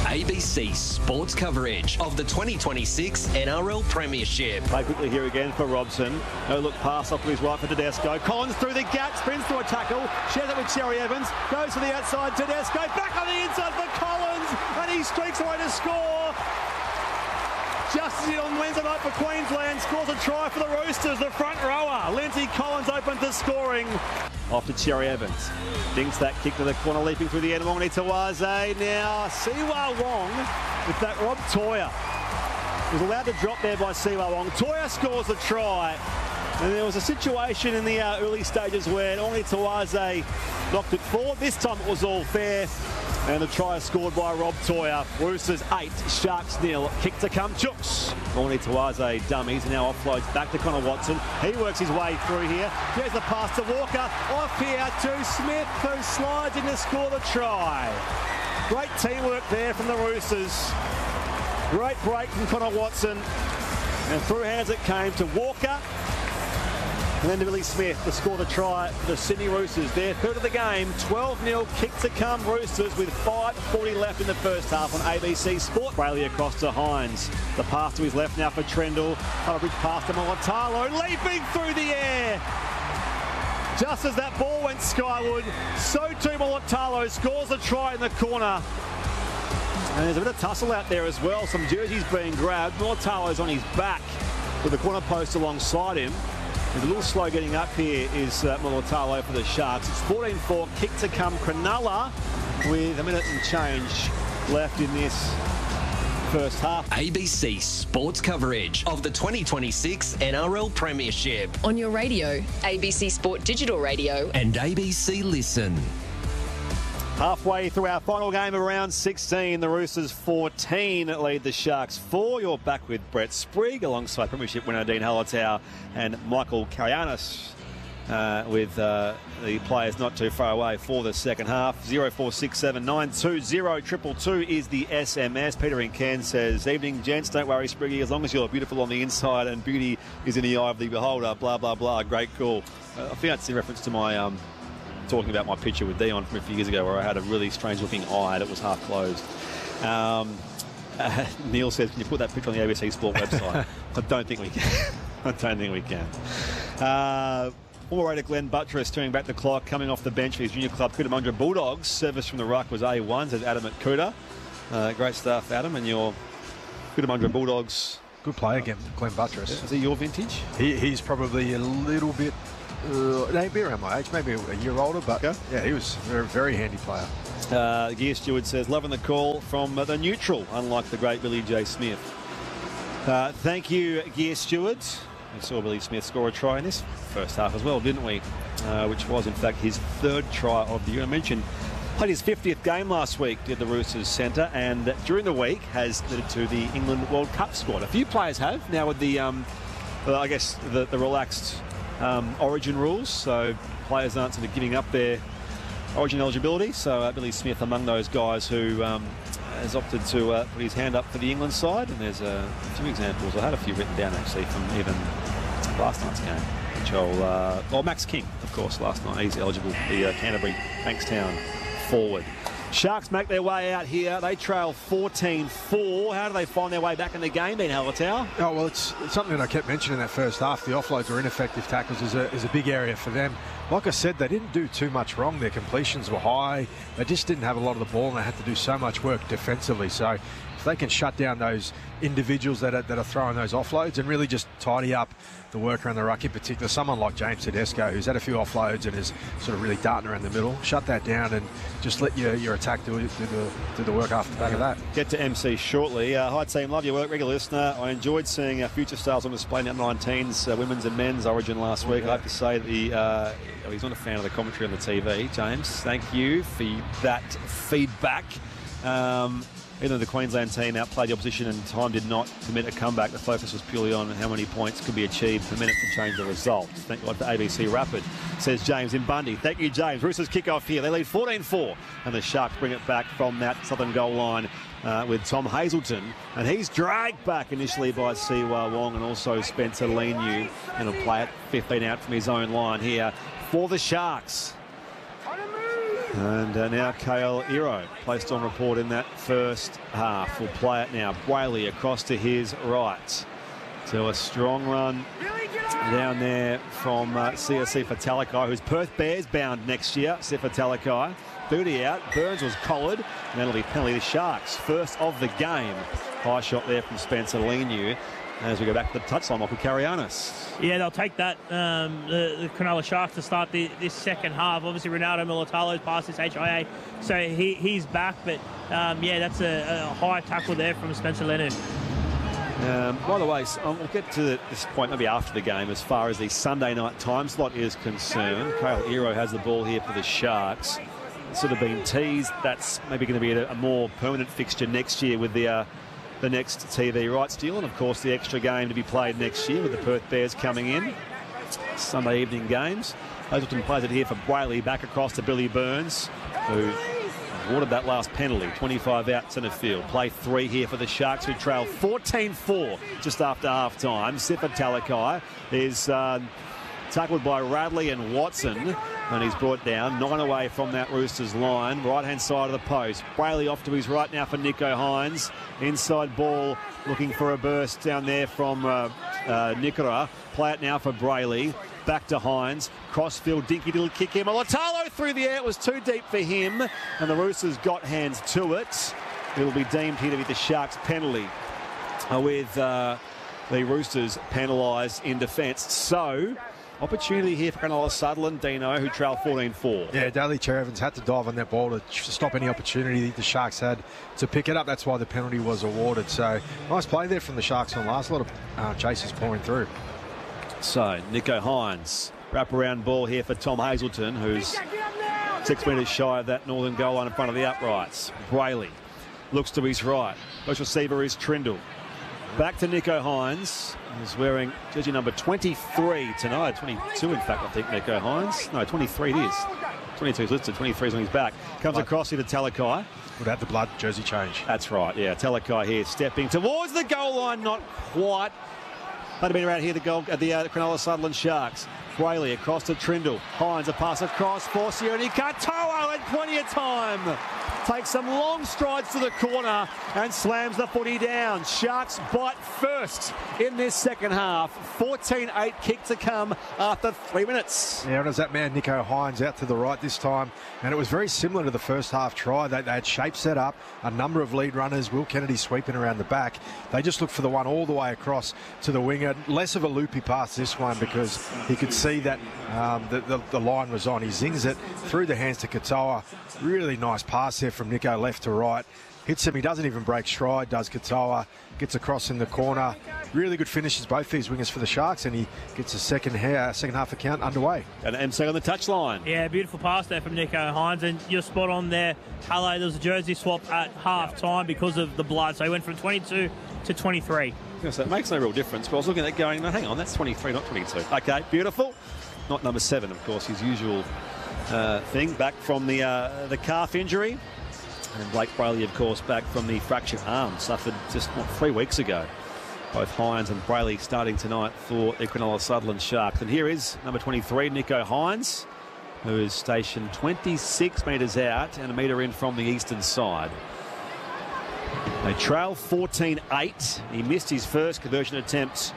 ABC Sports coverage of the 2026 NRL Premiership. Play quickly here again for Robson. No look pass off to his right for Tedesco. Collins through the gap, spins through a tackle, shares it with Cherry Evans, goes to the outside, Tedesco back on the inside for Collins, and he streaks away to score. Just as he did on Wednesday night for Queensland, scores a try for the Roosters, the front rower. Lindsay Collins open to scoring. Off to Cherry Evans. Dinks that kick to the corner, leaping through the end. Wong Tawaze. Now, Siwa Wong with that Rob Toya. Was allowed to drop there by Siwa Wong. Toya scores the try. And there was a situation in the early stages where Ongi Tawaze knocked it forward. This time it was all fair. And the try is scored by Rob Toya. Roosters 8, Sharks 0. Kick to come, Chooks. Ongi Tawaze dummies, and now offloads back to Connor Watson. He works his way through here. There's the pass to Walker. Off here to Smith, who slides in to score the try. Great teamwork there from the Roosters. Great break from Connor Watson. And through hands it came to Walker. And then to Billy Smith to score the try for the Sydney Roosters. Their third of the game, 12-0 kick to come Roosters with 5:40 left in the first half on ABC Sport. Brayley across to Hines. The pass to his left now for Trendall. A big pass to Molitalo, leaping through the air. Just as that ball went skyward, so too Molitalo scores a try in the corner. And there's a bit of tussle out there as well. Some jerseys being grabbed. Molitalo's on his back with the corner post alongside him. He's a little slow getting up here is Molitalo for the Sharks. It's 14-4, kick to come. Cronulla with a minute and change left in this first half. ABC Sports coverage of the 2026 NRL Premiership. On your radio, ABC Sport Digital Radio. And ABC Listen. Halfway through our final game of round 16, the Roosters 14 lead the Sharks 4. You're back with Brett Sprigg alongside Premiership winner Dean Hallertau and Michael Karianis with the players not too far away for the second half. 0467 920 222 is the SMS. Peter in Cairns says, evening gents, don't worry Spriggy, as long as you're beautiful on the inside and beauty is in the eye of the beholder, blah, blah, blah. Great call. I think that's in reference to my... talking about my picture with Dion from a few years ago where I had a really strange looking eye that was half closed. Neil says, can you put that picture on the ABC Sport website? I don't think we can. I don't think we can. Former Raider Glenn Buttress turning back the clock, coming off the bench for his junior club, Cootamundra Bulldogs. Service from the ruck was A1, says Adam at Cooter. Great stuff, Adam, and your Cootamundra Bulldogs. Good play again, Glenn Buttress. Is he your vintage? He's probably a little bit... maybe around my age, maybe a year older, but yeah, he was a very handy player. Gear Stewart says, loving the call from the neutral, unlike the great Billy J. Smith. Thank you, Gear Stewart. We saw Billy Smith score a try in this first half as well, didn't we? Which was, in fact, his third try of the year. I mentioned, played his 50th game last week, did the Roosters centre, and during the week has committed to the England World Cup squad. A few players have, now with the, I guess, the relaxed origin rules, so players aren't sort of giving up their origin eligibility. So Billy Smith among those guys who has opted to put his hand up for the England side, and there's a few examples. I had a few written down actually from even last night's game, which I'll Max King, of course, last night. He's eligible, the Canterbury Bankstown forward. Sharks make their way out here. They trail 14-4. How do they find their way back in the game, Ben Hallertau? Oh, well, it's something that I kept mentioning in that first half. The offloads or ineffective tackles is a big area for them. Like I said, they didn't do too much wrong. Their completions were high. They just didn't have a lot of the ball, and they had to do so much work defensively. So if they can shut down those individuals that are throwing those offloads and really just tidy up the work around the ruck, in particular someone like James Tedesco, who's had a few offloads and is sort of really darting around the middle, shut that down and just let your attack do the work after the back of that. Get to MC shortly. Hi team, love your work, regular listener. I enjoyed seeing our future stars on display in the 19s women's and men's origin last week. I have to say that he's not a fan of the commentary on the TV. James, thank you for that feedback. Even though the Queensland team outplayed the opposition and time did not permit a comeback, the focus was purely on how many points could be achieved per minute to change the result. Thank God for ABC Rapid, says James in Bundy. Thank you, James. Roosters kick off here. They lead 14-4, and the Sharks bring it back from that southern goal line with Tom Hazelton. And he's dragged back initially by Siwa Wong and also Spencer Leniu. And he'll play it 15 out from his own line here for the Sharks. And now Kale Iro placed on report in that first half. Will play it now. Brayley across to his right. So a strong run down there from CSC for Talakai, who's Perth Bears bound next year. Sifa Talakai. Booty out. Burns was collared. And that'll be penalty to Sharks. First of the game. High shot there from Spencer Leniu. As we go back to the touchline, Michael Karianis. Yeah, they'll take that, the Cronulla Sharks, to start this second half. Obviously, Ronaldo Militalo's passed his HIA, so he's back. But, yeah, that's a high tackle there from Spencer Leniu. By the way, we'll get to this point maybe after the game as far as the Sunday night time slot is concerned. Kale Iro has the ball here for the Sharks. It's sort of been teased. That's maybe going to be a more permanent fixture next year with the next TV rights deal, and of course the extra game to be played next year with the Perth Bears coming in. Sunday evening games. Hazelton plays it here for Brayley, back across to Billy Burns, who awarded that last penalty. 25 out centre field. Play 3 here for the Sharks, who trail 14-4 just after half time. Sifa Talakai is tackled by Radley and Watson, and he's brought down 9 away from that Roosters line. Right hand side of the post. Brayley off to his right now for Nicho Hynes. Inside ball looking for a burst down there from Nikora. Play it now for Brayley. Back to Hynes. Crossfield, dinky little kick in. Militalo through the air. It was too deep for him, and the Roosters got hands to it. It will be deemed here to be the Sharks penalty, with the Roosters penalised in defence. So opportunity here for Cronulla Sutherland, Dino, who trail 14-4. Yeah, Daly Cherry-Evans had to dive on that ball to stop any opportunity the Sharks had to pick it up. That's why the penalty was awarded. So nice play there from the Sharks on last. A lot of chases pouring through. So Nicho Hynes, wrap-around ball here for Tom Hazelton, who's 6 metres shy of that northern goal line in front of the uprights. Brayley looks to his right. First receiver is Trindle. Back to Nicho Hynes. He's wearing jersey number 23 tonight. 22, in fact, I think, Nicho Hynes. No, 23 it is. 22 is listed. 23 is on his back. Comes across here to Talakai. Would have the blood jersey change. That's right, yeah. Talakai here stepping towards the goal line. Not quite. Might have been around here, the goal at the Cronulla Sutherland Sharks. Brayley across to Trindle. Hynes a pass across for Sione Katoa, and plenty of time. Takes some long strides to the corner and slams the footy down. Sharks bite first in this second half. 14-8 kick to come after 3 minutes. Yeah, it was that man, Nicho Hynes, out to the right this time. And it was very similar to the first half try. They had shape set up, a number of lead runners, Will Kennedy sweeping around the back. They just looked for the one all the way across to the winger. Less of a loopy pass this one because he could see that the line was on. He zings it through the hands to Katoa. Really nice pass there from Nicho left to right. Hits him. He doesn't even break stride, does Katoa. Gets across in the corner. Really good finishes, both these wingers for the Sharks, and he gets a second half account underway. And MC on the touchline. Yeah, beautiful pass there from Nicho Hynes, and you're spot on there. Hello, there was a jersey swap at half time because of the blood, so he went from 22 to 23. So it makes no real difference, but I was looking at it going, no, hang on, that's 23, not 22. Okay, beautiful. Not number 7, of course, his usual thing, back from the calf injury. And Blake Brayley, of course, back from the fractured arm, suffered just 3 weeks ago. Both Hynes and Brayley starting tonight for the Cronulla Sutherland Sharks. And here is number 23, Nicho Hynes, who is stationed 26 metres out and a metre in from the eastern side. They trail 14-8. He missed his first conversion attempt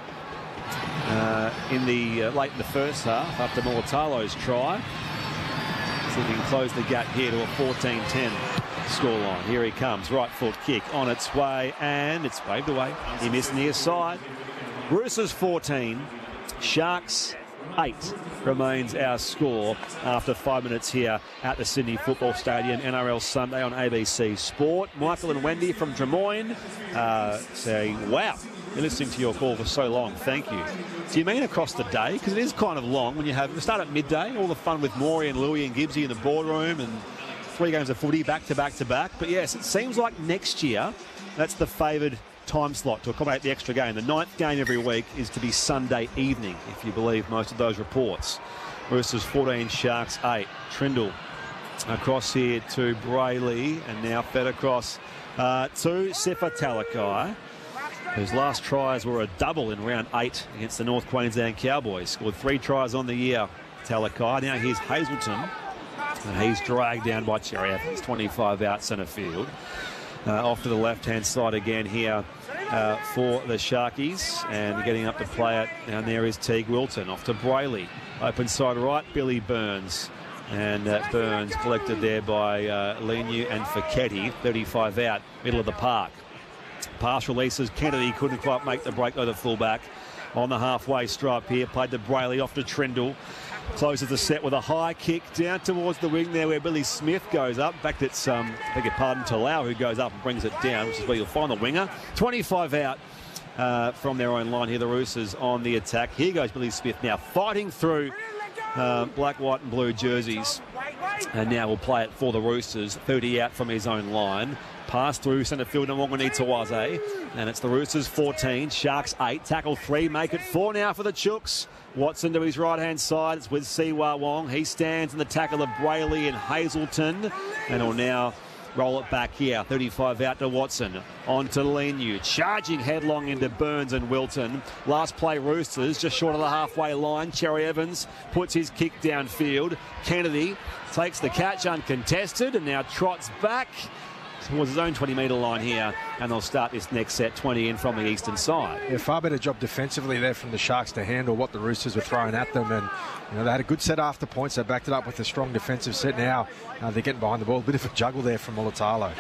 in the late in the first half after Militalo's try. So he can close the gap here to a 14-10 scoreline. Here he comes, right foot kick on its way, and it's waved away. He missed near side. Roosters 14, Sharks 8 remains our score after 5 minutes here at the Sydney Football Stadium. NRL Sunday on ABC Sport. Michael and Wendy from Drummoyne saying, wow, been listening to your call for so long, thank you. Do you mean across the day? Because it is kind of long when you start at midday, all the fun with Maury and Louie and Gibbsy in the boardroom and 3 games of footy back to back to back. But yes, it seems like next year that's the favoured time slot to accommodate the extra game. The 9th game every week is to be Sunday evening, if you believe most of those reports. Roosters 14, Sharks 8. Trindle across here to Brayley, and now fed across to Sifa Talakai, whose last tries were a double in round 8 against the North Queensland Cowboys. Scored 3 tries on the year, Talakai. Now here's Hazelton. And he's dragged down by Cherry Evans, 25 out centre field. Off to the left-hand side again here for the Sharkies, and getting up to play it. And there is Teague Wilton. Off to Brayley. Open side right, Billy Burns. And Burns collected there by Leniu and Fiketti. 35 out, middle of the park. Pass releases. Kennedy couldn't quite make the break, though, the fullback. On the halfway stripe here, played to Brayley, off to Trindle. Closes the set with a high kick down towards the wing there where Billy Smith goes up. In fact, it's, I beg your pardon, Talau who goes up and brings it down, which is where you'll find the winger. 25 out from their own line here, the Roosters on the attack. Here goes Billy Smith now, fighting through black, white and blue jerseys. And now we'll play it for the Roosters. 30 out from his own line. Pass through centre field to Wongoni Tawaze. And it's the Roosters 14, Sharks 8. Tackle 3, make it 4 now for the Chooks. Watson to his right-hand side. It's with Siwa Wong. He stands in the tackle of Brayley and Hazelton. And will now roll it back here. 35 out to Watson. On to Leniu. Charging headlong into Burns and Wilton. Last play Roosters, just short of the halfway line. Cherry Evans puts his kick downfield. Kennedy takes the catch uncontested and now trots back towards his own 20-metre line here, and they'll start this next set 20 in from the eastern side. Yeah, far better job defensively there from the Sharks to handle what the Roosters were throwing at them, and they had a good set after points. They backed it up with a strong defensive set. Now they're getting behind the ball. A bit of a juggle there from Mulitalo.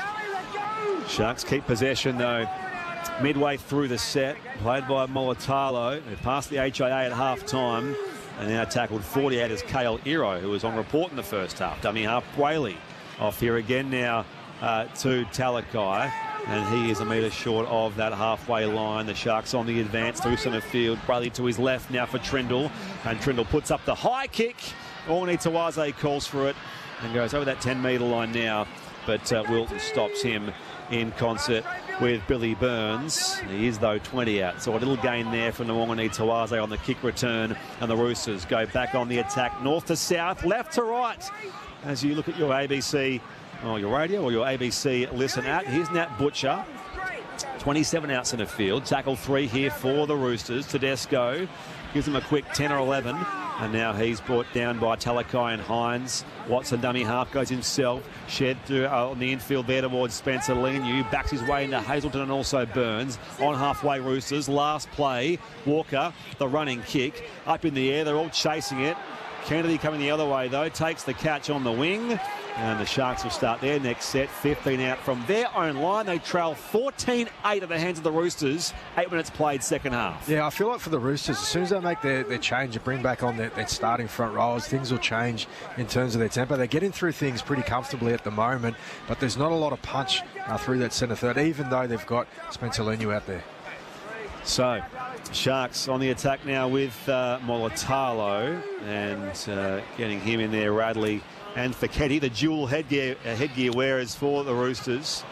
Sharks keep possession though midway through the set, played by Mulitalo. They passed the HIA at half time and now tackled 40 out as Kale Iro, who was on report in the first half. Dummy half Brayley off here again now to Talakai, and he is a metre short of that halfway line. The Sharks on the advance through centre field. Brayley to his left now for Trindle, and Trindle puts up the high kick. Wongoni Tawaze calls for it and goes over that 10-metre line now, but Wilton stops him in concert with Billy Burns. He is, though, 20 out. So a little gain there from the Wongoni Tawaze on the kick return, and the Roosters go back on the attack, north to south, left to right. As you look at your ABC, or your radio, or your ABC listen at, here's Nat Butcher. 27 out centre field. Tackle 3 here for the Roosters. Tedesco gives him a quick 10 or 11. And now he's brought down by Talakai and Hines. Watson, dummy half, goes himself. Shed through on the infield there towards Spencer Leniu. Backs his way into Hazelton and also Burns. On halfway Roosters. Last play. Walker, the running kick. Up in the air. They're all chasing it. Kennedy coming the other way, though. Takes the catch on the wing. And the Sharks will start their next set. 15 out from their own line. They trail 14-8 at the hands of the Roosters. 8 minutes played second half. Yeah, I feel like for the Roosters, as soon as they make their change and bring back on their starting front rows, things will change in terms of their tempo. They're getting through things pretty comfortably at the moment, but there's not a lot of punch through that centre third, even though they've got Spencer Leniu out there. So, Sharks on the attack now with Mulitalo, and getting him in there, Radley and Fiketti. The dual headgear wearers for the Roosters.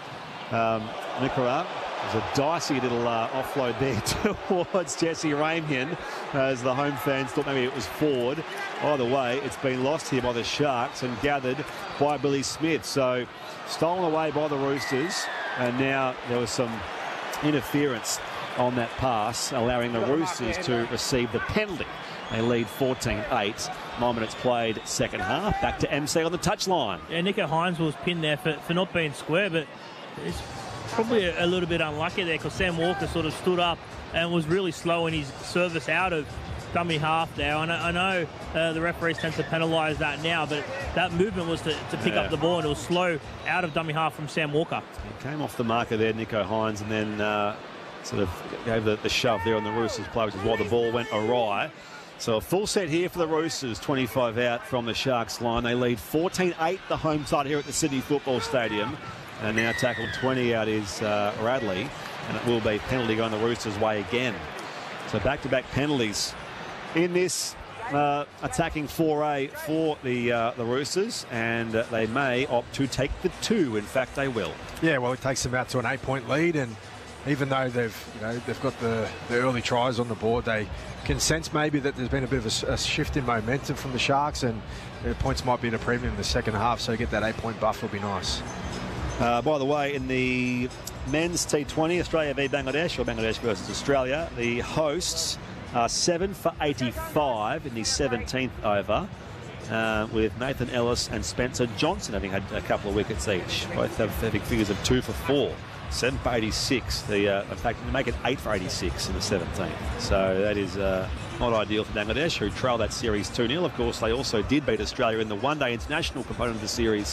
Nikora, there's a dicey little offload there towards Jesse Ramian, as the home fans thought maybe it was Ford. Either way, it's been lost here by the Sharks and gathered by Billy Smith. So stolen away by the Roosters, and now there was some interference on that pass, allowing the Roosters to receive the penalty. They lead 14-8. 9 minutes played second half. Back to MC on the touchline. Yeah, Nico Hines was pinned there for not being square, but it's probably a little bit unlucky there because Sam Walker sort of stood up and was really slow in his service out of dummy half there. I know the referees tend to penalise that now, but that movement was to pick up the ball, and it was slow out of dummy half from Sam Walker. He came off the marker there, Nico Hines, and then sort of gave the shove there on the Roosters play, which is why the ball went awry. So a full set here for the Roosters, 25 out from the Sharks line. They lead 14-8 the home side here at the Sydney Football Stadium. And now tackled 20 out is Radley, and it will be penalty going the Roosters' way again. So back-to-back penalties in this attacking foray for the Roosters, and they may opt to take the 2. In fact, they will. Yeah, well, it takes them out to an 8-point lead, and even though they've got the early tries on the board, they can sense maybe that there's been a bit of a shift in momentum from the Sharks, and their points might be at a premium in the second half, so get that 8-point buff will be nice. By the way, in the men's T20, Australia v Bangladesh, or Bangladesh versus Australia, the hosts are 7 for 85 in the 17th over. with Nathan Ellis and Spencer Johnson having had a couple of wickets each. Both have having figures of 2 for 4. 7 for 86. In fact, they make it 8 for 86 in the 17th. So that is not ideal for Bangladesh, who trailed that series 2-0. Of course, they also did beat Australia in the one-day international component of the series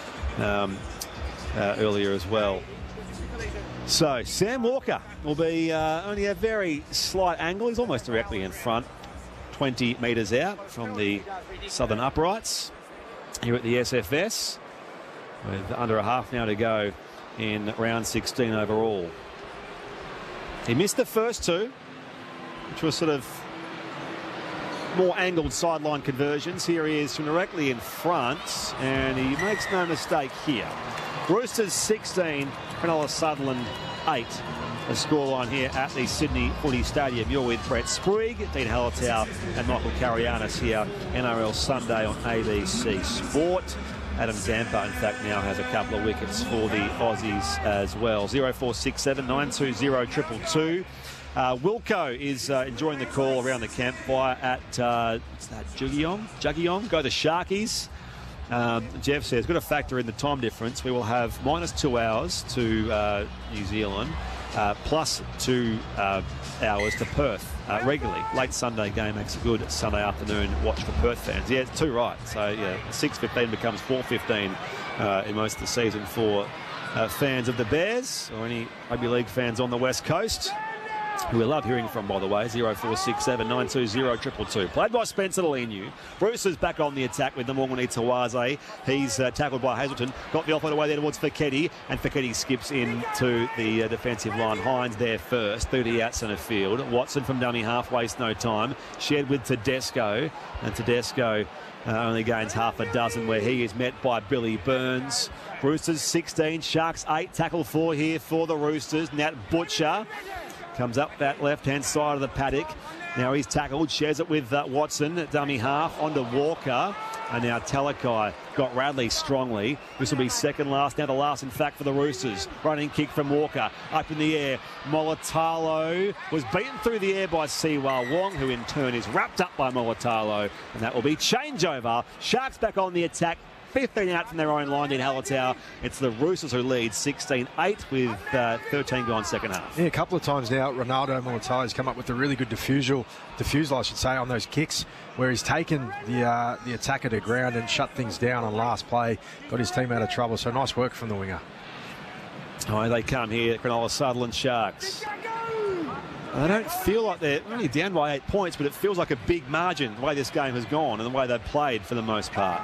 earlier as well. So Sam Walker will be only a very slight angle. He's almost directly in front, 20 metres out from the southern uprights here at the SFS, with under a half now to go in round 16 overall. He missed the first 2, which was sort of more angled sideline conversions. Here he is from directly in front, and he makes no mistake here. Roosters 16, Cronulla Sutherland 8. The scoreline here at the Sydney Footy Stadium. You're with Brett Sprigg, Dean Hallertau and Michael Carianis here, NRL Sunday on ABC Sport. Adam Zampa, in fact, now has a couple of wickets for the Aussies as well. 0467 920 222. Wilco is enjoying the call around the campfire at Juggiong. Go the Sharkies. Jeff says, got to factor in the time difference. We will have -2 hours to New Zealand, plus 2 hours to Perth regularly. Late Sunday game makes a good Sunday afternoon watch for Perth fans. Yeah, it's 2 right. So, yeah, 6:15 becomes 4:15 in most of the season for fans of the Bears or any rugby league fans on the West Coast, who we love hearing from, by the way. 0467 920 222. Played by Spencer Leniu. Roosters back on the attack with the Morgan Tawaze. He's tackled by Hazelton. Got the offload away there towards Feketi, and Feketi skips into the defensive line. Hines there first, 30 out centre field. Watson from dummy half, waste no time. Shared with Tedesco, and Tedesco only gains half a dozen, where he is met by Billy Burns. Roosters 16, Sharks 8. Tackle 4 here for the Roosters. Nat Butcher comes up that left-hand side of the paddock. Now he's tackled, shares it with Watson, dummy half, onto Walker. And now Talakai got Radley strongly. This will be second last, now the last in fact for the Roosters. Running kick from Walker, up in the air. Molitalo was beaten through the air by Siwa Wong, who in turn is wrapped up by Molitalo. And that will be changeover. Sharks back on the attack. 15 out from their own line in Hallertau. It's the Roosters who lead 16-8 with 13 gone second half. Yeah, a couple of times now, Ronaldo Molitalo has come up with a really good defusal, I should say, on those kicks, where he's taken the attacker to ground and shut things down on last play, got his team out of trouble. So nice work from the winger. Oh, they come here, Cronulla Sutherland Sharks. They don't feel like they're only down by 8 points, but it feels like a big margin the way this game has gone and the way they've played for the most part.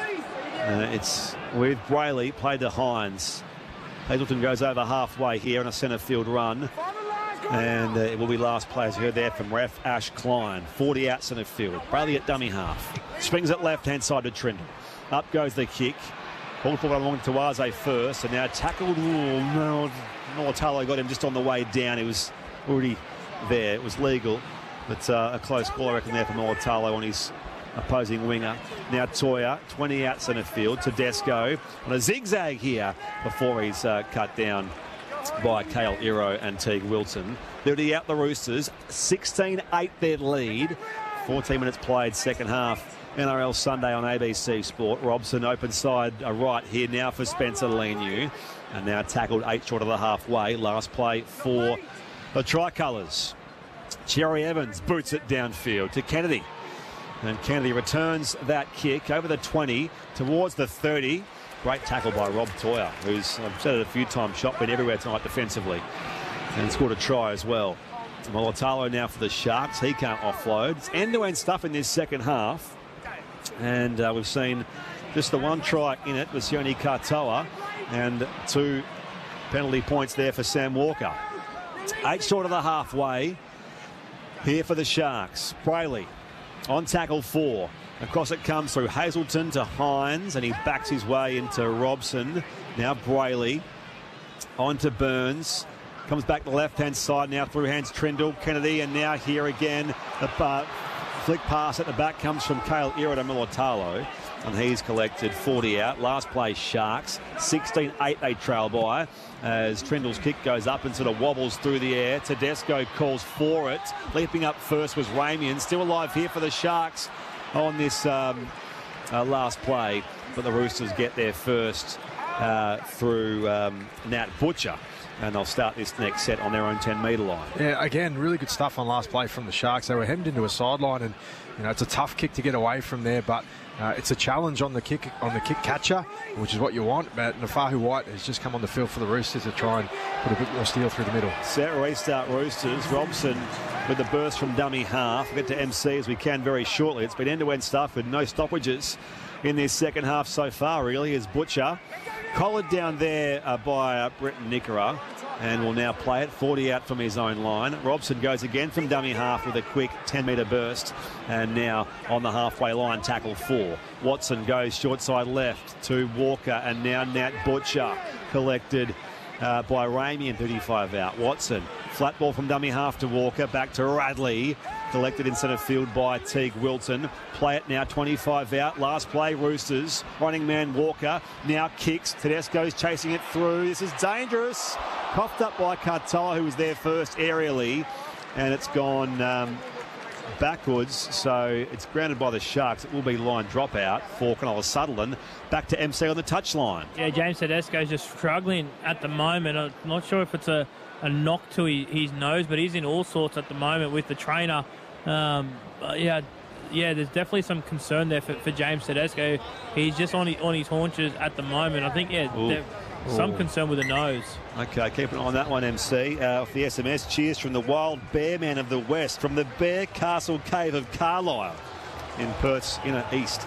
It's with Brayley, played to Hines. Hazelton goes over halfway here on a centre field run. And it will be last players heard there from Ref Ash Klein. 40 out centre field. Brayley at dummy half. Swings it left-hand side to Trindle. Up goes the kick. Pulled forward along to Tawaze first. And now tackled. Molitalo got him just on the way down. He was already there. It was legal. But a close call, I reckon, there for Molitalo on his opposing winger. Now Toya, 20 out centre field. Tedesco on a zigzag here before he's cut down by Cale Iro and Teague Wilton. 30 out the Roosters, 16-8 their lead. 14 minutes played second half. NRL Sunday on ABC Sport. Robson open side right here now for Spencer Leniu. And now tackled 8 short of the halfway. Last play for the Tricolours. Cherry Evans boots it downfield to Kennedy. And Kennedy returns that kick over the 20 towards the 30. Great tackle by Rob Toya, who's, I've said it a few times, shot been everywhere tonight defensively. And scored a try as well. Molitalo now for the Sharks. He can't offload. It's end-to-end stuff in this second half. And we've seen just the one try in it with Sione Katoa. And 2 penalty points there for Sam Walker. 8 short of the halfway here for the Sharks. Brayley on tackle 4. Across it comes through Hazelton to Hines, and he backs his way into Robson. Now Brayley on to Burns. Comes back to the left-hand side now through hands Trindle, Kennedy, and now here again. The flick pass at the back comes from Cale Iro to Molitalo, and he's collected 40 out. Last play Sharks, 16-8 they trail by as Trindle's kick goes up and sort of wobbles through the air. Tedesco calls for it. Leaping up first was Ramian. Still alive here for the Sharks on this last play, but the Roosters get there first through Nat Butcher. And they'll start this next set on their own 10-metre line. Yeah, again, really good stuff on last play from the Sharks. They were hemmed into a sideline, and it's a tough kick to get away from there, but it's a challenge on the kick catcher, which is what you want. But Nafahu White has just come on the field for the Roosters to try and put a bit more steel through the middle. Set restart Roosters. Robson with the burst from dummy half. We'll get to MC as we can very shortly. It's been end-to-end stuff with no stoppages in this second half so far, really, as Butcher collared down there by Britton Nickera, and will now play it 40 out from his own line. Robson goes again from dummy half with a quick 10-metre burst, and now on the halfway line, tackle 4. Watson goes short side left to Walker, and now Nat Butcher collected by Ramey, 35 out. Watson, flat ball from dummy half to Walker, back to Radley, collected in centre field by Teague Wilton. Play it now, 25 out. Last play, Roosters. Running man Walker now kicks. Tedesco's chasing it through. This is dangerous. Coughed up by Cartola, who was there first aerially, and it's gone backwards, so it's grounded by the Sharks. It will be line dropout for Cronulla Sutherland. Back to MC on the touchline. Yeah, James Tedesco's just struggling at the moment. I'm not sure if it's a knock to his nose, but he's in all sorts at the moment with the trainer. Yeah, there's definitely some concern there for James Tedesco. He's just on his haunches at the moment. I think, some concern with the nose. Okay, keep an eye on that one, MC. Off the SMS, cheers from the wild bear man of the West, from the Bear Castle Cave of Carlisle in Perth's inner east.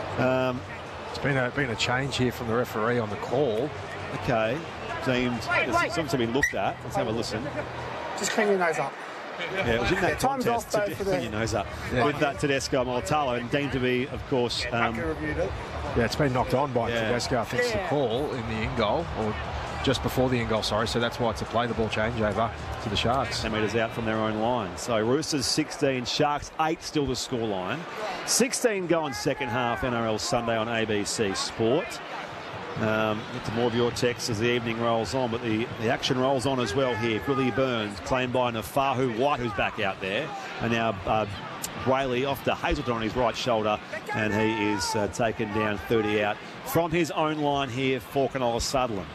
It's been a change here from the referee on the call. Okay, something's been looked at. Let's have a listen. Just clean your nose up. Yeah, it was in that contest. Clean your nose up. Yeah. With that Tedesco Multalo, and deemed to be, of course... Yeah, it's been knocked on by Tedesco, I think it's the call in the in-goal, or just before the in-goal, sorry. So that's why it's a play the ball changeover to the Sharks. 10 metres out from their own line. So Roosters 16, Sharks 8 still the scoreline. 16 going second half, NRL Sunday on ABC Sport. Get to more of your texts as the evening rolls on, but the action rolls on as well here. Billy Burns claimed by Nafahu White, who's back out there, and now Brayley off to Hazelton on his right shoulder, and he is taken down 30 out from his own line here for Cronulla Sutherland.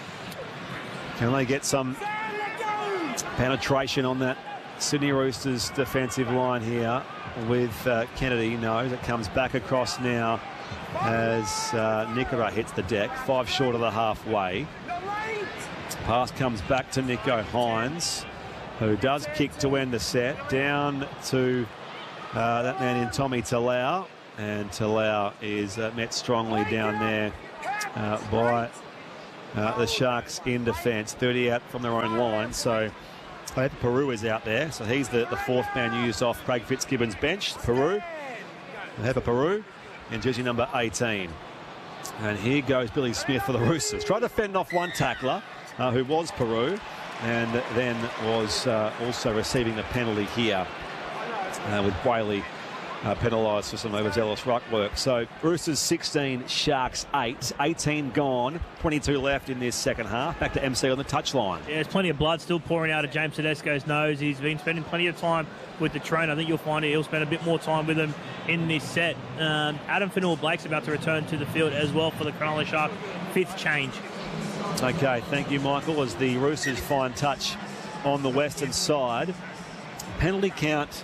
Can they get some penetration on that Sydney Roosters defensive line here with Kennedy? No, it comes back across now as Nickera hits the deck, 5 short of the halfway. Pass comes back to Nico Hines, who does kick to end the set, down to that man in Tommy Talau, and Talau is met strongly down there by the Sharks in defence. 30 out from their own line, so Peru is out there, so he's the fourth man used off Craig Fitzgibbon's bench. Peru, Peru, and jersey number 18. And here goes Billy Smith for the Roosters. Tried to fend off one tackler, who was Peru, and then was also receiving the penalty here with Brayley penalised for some overzealous ruck work. So Roosters 16, Sharks 8. 18 gone, 22 left in this second half. Back to MC on the touchline. Yeah, there's plenty of blood still pouring out of James Tedesco's nose. He's been spending plenty of time with the trainer. I think you'll find he'll spend a bit more time with him in this set. Adam Fanua-Blake's about to return to the field as well for the Cronulla Sharks. 5th change. Okay, thank you, Michael. As the Roosters fine touch on the western side. Penalty count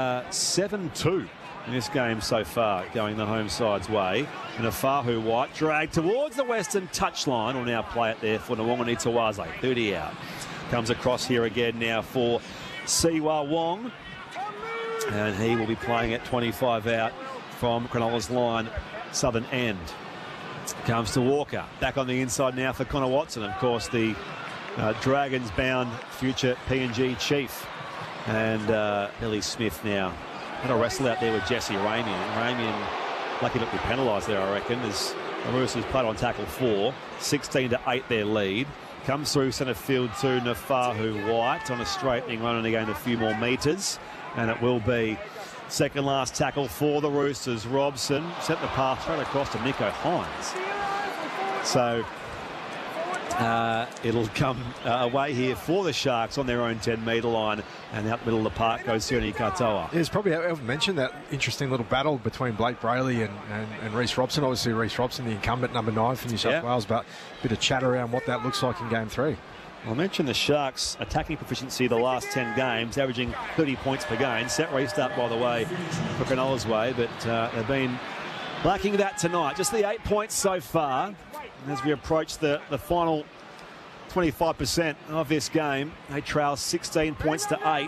7-2 in this game so far, going the home side's way. And Nafahu White dragged towards the western touchline. Will now play it there for Nwangani Tawaze. 30 out. Comes across here again now for Siwa Wong. And he will be playing at 25 out from Cronulla's line, southern end. Comes to Walker. Back on the inside now for Connor Watson. Of course, the Dragons-bound future PNG chief. And Billy Smith now. And a wrestle out there with Jesse Ramian. Ramian lucky not to be penalised there, I reckon, as the Roosters played on tackle 4. 16-8 their lead. Comes through centre field to Nafahu White on a straightening run and again a few more metres. And it will be second last tackle for the Roosters. Robson set the path straight across to Nico Hines. So It'll come away here for the Sharks on their own 10-metre line, and out the middle of the park goes Sione Katoa. It's probably haven't mentioned that interesting little battle between Blake Brayley and Reece Robson. Obviously, Reece Robson, the incumbent number 9 for New South Wales, but a bit of chat around what that looks like in Game 3. I mentioned the Sharks' attacking proficiency the last 10 games, averaging 30 points per game. Set restart, by the way, for Cronulla's way, but they've been lacking that tonight. Just the 8 points so far. As we approach the final 25% of this game, they trail 16 points to 8.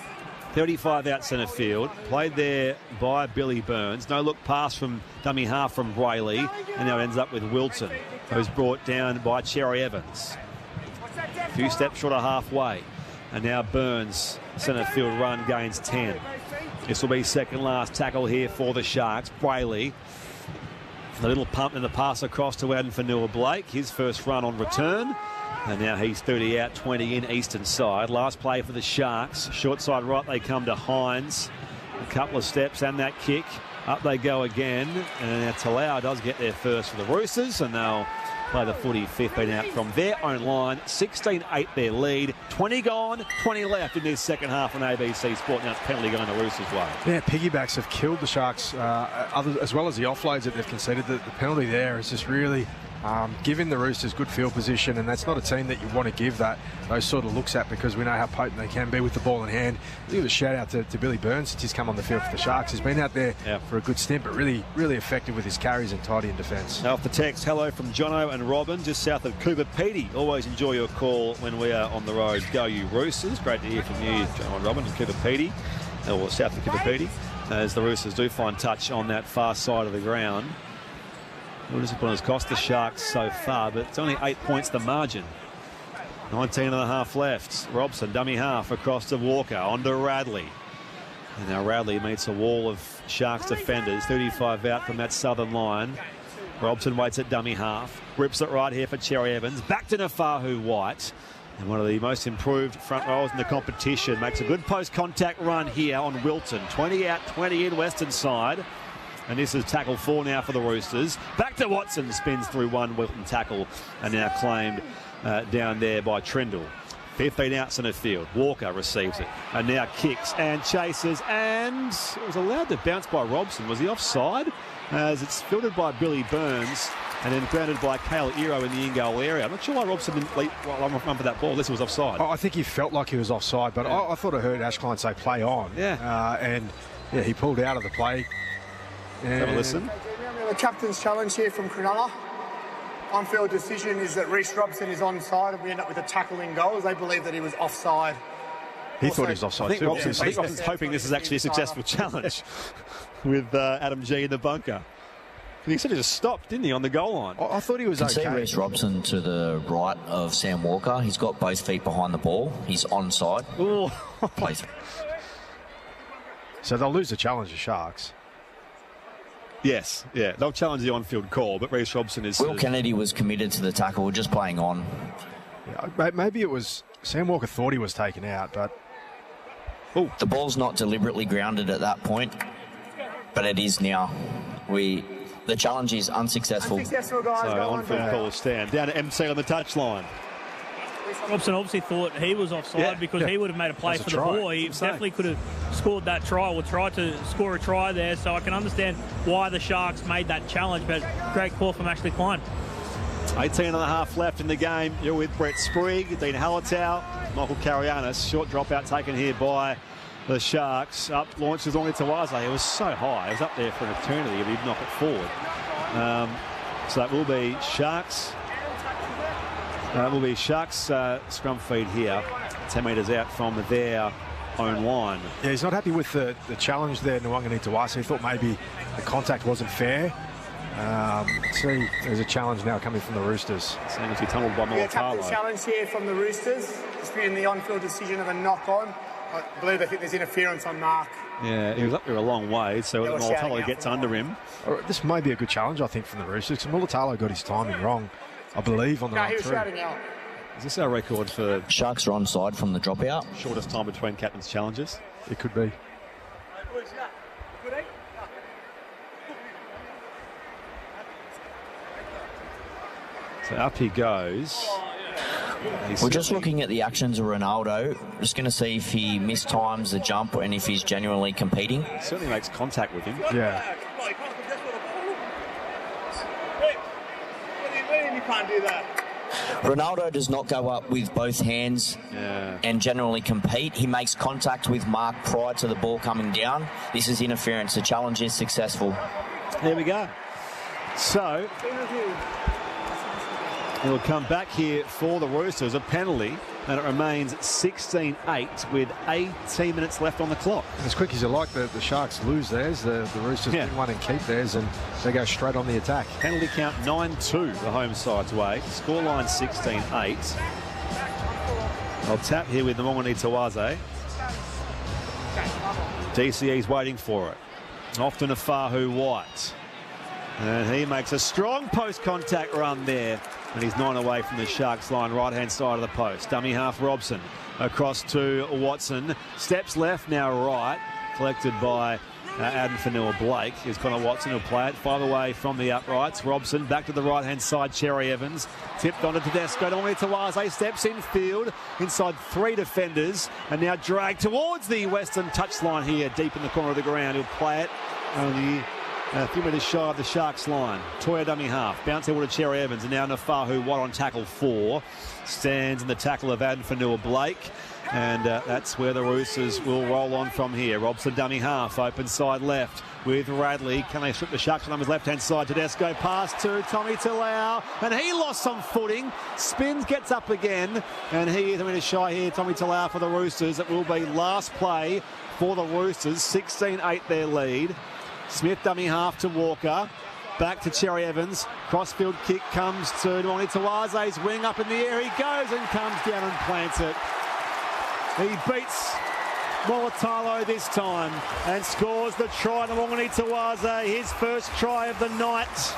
35 out centre field. Played there by Billy Burns. No look pass from dummy half from Brayley. And now it ends up with Wilton, who's brought down by Cherry Evans. A few steps short of halfway. And now Burns, centre field run, gains 10. This will be second last tackle here for the Sharks. Brayley. A little pump in the pass across to Adam Fanua-Blake. His first run on return. And now he's 30 out, 20 in, eastern side. Last play for the Sharks. Short side right, they come to Hines. A couple of steps and that kick. Up they go again. And now Talau does get there first for the Roosters. And they'll play the footy 15 out from their own line. 16-8 their lead. 20 gone, 20 left in this second half on ABC Sport. Now it's penalty going the Roosters' way. Yeah, piggybacks have killed the Sharks, as well as the offloads that they've conceded. The penalty there is just really giving the Roosters good field position, and that's not a team that you want to give those sort of looks at, because we know how potent they can be with the ball in hand. Give a shout out to Billy Burns since he's come on the field for the Sharks. He's been out there for a good stint, but really, really effective with his carries and tidy in defence. Now off the text, hello from Jono and Robin, just south of Cooper Pedy. Always enjoy your call when we are on the road. Go you Roosters. Great to hear from you, Jono and Robin, and Cooper Pedy, or south of Cooper Pedy, as the Roosters do find touch on that far side of the ground. No discipline has cost the Sharks so far, but it's only 8 points the margin. 19.5 left. Robson, dummy half across to Walker, on to Radley. And now Radley meets a wall of Sharks defenders. 35 out from that southern line. Robson waits at dummy half. Rips it right here for Cherry Evans. Back to Nafahu White. And one of the most improved front rows in the competition. Makes a good post-contact run here on Wilton. 20 out, 20 in, western side. And this is tackle 4 now for the Roosters. Back to Watson, spins through one Wilton tackle, and now claimed down there by Trindle. 15 out centre field. Walker receives it and now kicks and chases, and it was allowed to bounce by Robson. Was he offside? As it's fielded by Billy Burns and then grounded by Kale Iro in the in-goal area. I'm not sure why Robson didn't run for that ball unless it was offside. I think he felt like he was offside, but I thought I heard Ash Klein say play on. And he pulled out of the play. Have a listen. The captain's challenge here from Cronulla. On-field decision is that Reece Robson is onside, and we end up with a tackle in goals. They believe that he was offside. He thought he was offside too. I think Robson's hoping this is actually a successful challenge with Adam G in the bunker. He said he just stopped, didn't he, on the goal line? I thought he was okay. You can see Reece Robson to the right of Sam Walker. He's got both feet behind the ball. He's onside. So they'll lose the challenge, the Sharks. Yes, they'll challenge the on-field call, but Reece Robson is... Will Kennedy was committed to the tackle, just playing on. Yeah, maybe it was... Sam Walker thought he was taken out, but... Ooh. The ball's not deliberately grounded at that point, but it is now. The challenge is unsuccessful. Unsuccessful, guys. So on-field call stand. Down to MC on the touchline. Robson obviously thought he was offside because he would have made a play for the ball. He definitely could have scored that try or tried to score a try there. So I can understand why the Sharks made that challenge, but great call from Ashley Klein. 18.5 left in the game. You're with Brett Sprague, Dean Hallertau, Michael Karianis. Short dropout taken here by the Sharks. Up launches on to Tawaze. It was so high. It was up there for an eternity if he'd knock it forward. So that will be Sharks. Scrum feed here, 10 metres out from their own line. Yeah, he's not happy with the challenge there, Nwangani Tawase. He thought maybe the contact wasn't fair. See, there's a challenge now coming from the Roosters. Same as he tumbled by Mulatalo. Captain challenge here from the Roosters. It's been the on-field decision of a knock-on. I believe they think there's interference on Mark. Yeah, he was up there a long way, so Mulatalo gets under him. This may be a good challenge, I think, from the Roosters, because Mulatalo got his timing wrong, I believe, on the run through. Is this our record for... Sharks are onside from the dropout. Shortest time between captain's challenges? It could be. So up he goes. We're just looking at the actions of Ronaldo. Just going to see if he mistimes the jump and if he's genuinely competing. Certainly makes contact with him. Yeah. What do you mean you can't do that? Ronaldo does not go up with both hands and generally compete. He makes contact with Mark prior to the ball coming down. This is interference. The challenge is successful. There we go. So, he'll come back here for the Roosters, a penalty, and it remains 16-8 with 18 minutes left on the clock. As quick as you like, the Sharks lose theirs. The Roosters win one and keep theirs, and they go straight on the attack. Penalty count 9-2 the home side's way. Scoreline 16-8. I'll tap here with Namongani Tawaze. DCE's waiting for it. Off to Nafahu White. And he makes a strong post-contact run there. And he's 9 away from the Sharks line, right-hand side of the post. Dummy half Robson across to Watson. Steps left, now right. Collected by Adam Fanua-Blake. Here's Connor Watson who'll play it. 5 away from the uprights. Robson back to the right-hand side. Cherry Evans tipped onto Tedesco. Dominic Tawaze steps in field inside 3 defenders. And now dragged towards the western touchline here, deep in the corner of the ground. He'll play it only a few metres shy of the Sharks line. Toya dummy half. Bounce over to Cherry Evans. And now Nafahu White on tackle 4. Stands in the tackle of Adam Fanua-Blake. And that's where the Roosters will roll on from here. Robson dummy half. Open side left with Radley. Can they strip the Sharks on his left-hand side? Tedesco pass to Tommy Talau. And he lost some footing. Spins, gets up again. And he is a minute shy here. Tommy Talau for the Roosters. It will be last play for the Roosters. 16-8 their lead. Smith dummy half to Walker. Back to Cherry Evans. Crossfield kick comes to Namongani Tawaze's wing. Up in the air he goes and comes down and plants it. He beats Mulatalo this time and scores the try. Namongani Tawaze, his first try of the night.